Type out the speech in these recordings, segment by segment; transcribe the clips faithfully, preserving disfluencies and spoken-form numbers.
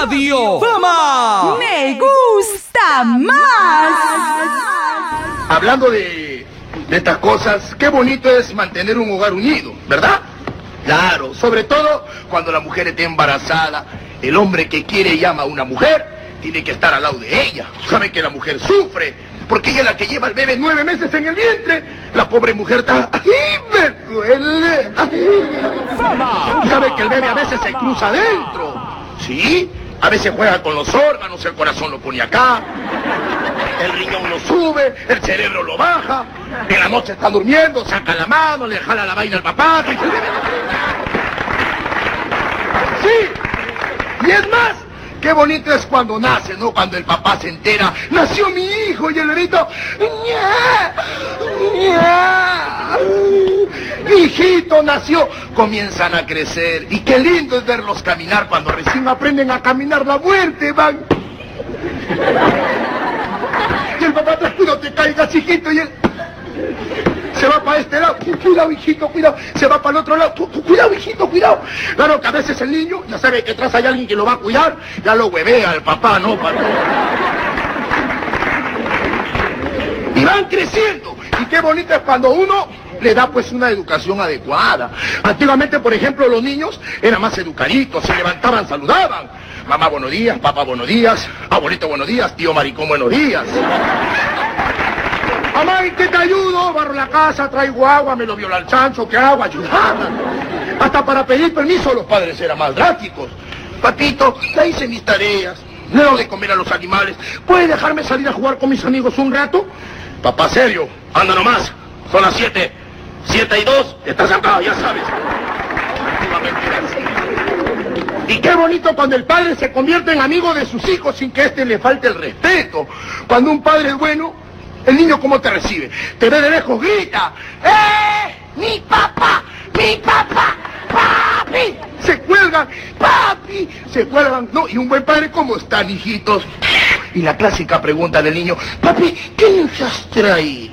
Radio Fama Me gusta más. Hablando de, de estas cosas, qué bonito es mantener un hogar unido, ¿verdad? Claro, sobre todo cuando la mujer está embarazada, el hombre que quiere y ama a una mujer tiene que estar al lado de ella. Sabe que la mujer sufre, porque ella es la que lleva al bebé nueve meses en el vientre. La pobre mujer está... ¡Ay, me duele! Sabe que el bebé a veces se cruza adentro. ¿Sí? A veces juega con los órganos, el corazón lo pone acá, el riñón lo sube, el cerebro lo baja, en la noche está durmiendo, saca la mano, le jala la vaina al papá. Sí, y es más, qué bonito es cuando nace, ¿no? Cuando el papá se entera, nació mi hijo, y el bebito, ¡ña! ¡ña! Mi hijito nació. Comienzan a crecer, y qué lindo es verlos caminar cuando recién aprenden a caminar la muerte, van. Y el papá te cuida, te caigas, hijito, y él se va para este lado, cuidado, hijito, cuidado, se va para el otro lado, cuidado, hijito, cuidado. Claro que a veces el niño ya sabe que atrás hay alguien que lo va a cuidar, ya lo huevea al papá, ¿no? Para... Y van creciendo, y qué bonito es cuando uno le da pues una educación adecuada. Antiguamente, por ejemplo, los niños eran más educaditos, se levantaban, saludaban. Mamá, buenos días, papá, buenos días, abuelito, buenos días, tío maricón, buenos días. Mamá, ¿en qué te ayudo? Barro la casa, traigo agua, me lo viola el chancho, ¿qué hago? Ayudaban. Hasta para pedir permiso los padres eran más drásticos. Papito, ya hice mis tareas, le doy de comer a los animales, ¿puede dejarme salir a jugar con mis amigos un rato? Papá, serio, anda nomás, son las siete, siete y dos, estás acá, ya sabes. Y qué bonito cuando el padre se convierte en amigo de sus hijos sin que éste le falte el respeto. Cuando un padre es bueno, el niño ¿cómo te recibe? Te ve de lejos, grita, ¡eh! ¡Mi papá! ¡Mi papá! ¡Papi! Se cuelgan, ¡papi! Se cuelgan, ¿no? Y un buen padre, ¿cómo están, hijitos? Y la clásica pregunta del niño, papi, ¿qué nos has traído?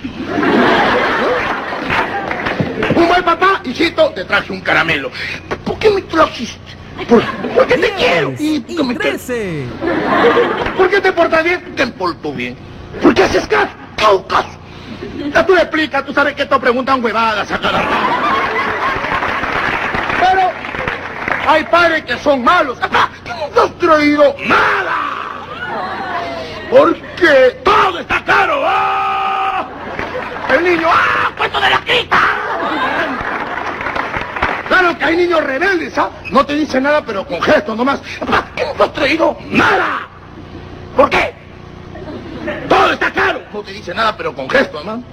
Un buen papá, hijito, te traje un caramelo. ¿Por qué me trajiste? Por, porque te quiero. Y, y me trece. ¿Por qué te portas bien? Te porto bien. ¿Por qué haces caso? Hago caso. Ya tú le explicas, tú sabes que te preguntan huevadas a cada rato. Pero hay padres que son malos. Papá, ¿qué nos has traído? ¡Nada! Porque todo está caro. ¡Ah! El niño, ¡ah! ¡Puesto de la crita! Claro que hay niños rebeldes, ¿ah? No te dicen nada, pero con gestos nomás. Papá, ¿qué nos has traído? ¡Nada! ¿Por qué? Todo está caro. No te dice nada, pero con gestos, ¿no?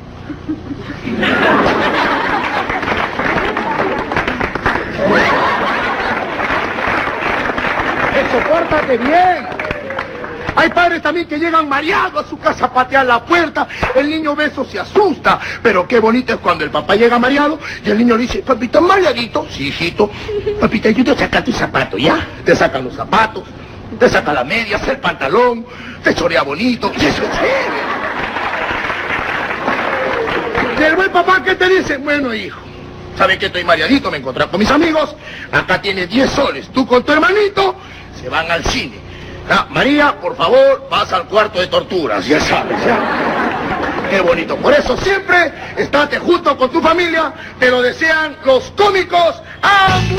Eso, pórtate bien. Hay padres también que llegan mareados a su casa, patean la puerta, el niño ve eso, se asusta. Pero qué bonito es cuando el papá llega mareado y el niño le dice, papito, mareadito. Sí, hijito. Papita, ayuda a sacar tus zapatos, ¿ya? Te sacan los zapatos, te saca las medias, el pantalón, te chorea bonito, y eso es chévere. Y el buen papá, ¿qué te dice? Bueno, hijo, ¿sabes que estoy mareadito? Me encontré con mis amigos, acá tienes diez soles, tú con tu hermanito, se van al cine. Ah, María, por favor, vas al cuarto de torturas, ya sabes, ya. Qué bonito. Por eso siempre estate junto con tu familia, te lo desean los cómicos. ¡Am!